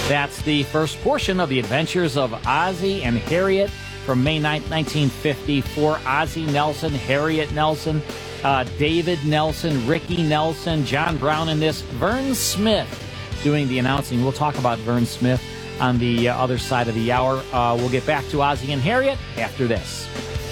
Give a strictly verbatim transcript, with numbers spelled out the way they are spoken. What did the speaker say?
That's the first portion of the adventures of Ozzie and Harriet from May ninth, nineteen fifty. For Ozzie Nelson, Harriet Nelson, uh, David Nelson, Ricky Nelson, John Brown in this. Vern Smith doing the announcing. We'll talk about Vern Smith on the uh, other side of the hour. Uh, we'll get back to Ozzie and Harriet after this.